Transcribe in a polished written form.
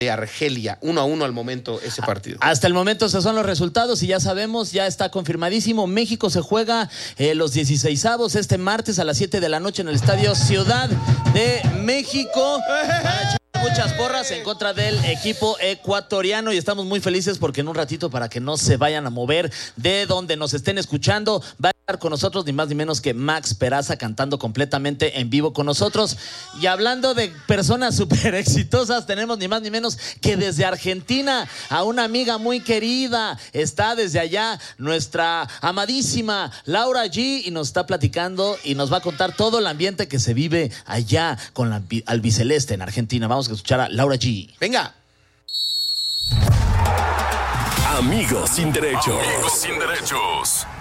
Argelia, 1-1 al momento ese partido. Hasta el momento esos son los resultados y ya sabemos, ya está confirmadísimo. México se juega los 16avos este martes a las 7 de la noche en el Estadio Ciudad de México. Muchas porras en contra del equipo ecuatoriano y estamos muy felices porque en un ratito, para que no se vayan a mover de donde nos estén escuchando, va a estar con nosotros ni más ni menos que Max Peraza cantando completamente en vivo con nosotros. Y hablando de personas súper exitosas, tenemos ni más ni menos que desde Argentina a una amiga muy querida. Está desde allá nuestra amadísima Laura G y nos está platicando y nos va a contar todo el ambiente que se vive allá con la albiceleste en Argentina. Vamos a escuchar a Laura G. Venga. Amigos sin derechos. Amigos sin derechos.